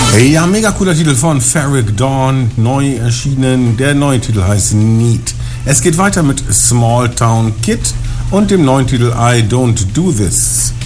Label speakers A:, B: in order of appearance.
A: Ja, mega cooler Titel von Ferric Dawn, neu erschienen. Der neue Titel heißt Neat. Es geht weiter mit Small Town Kid und dem neuen Titel I Don't Do This.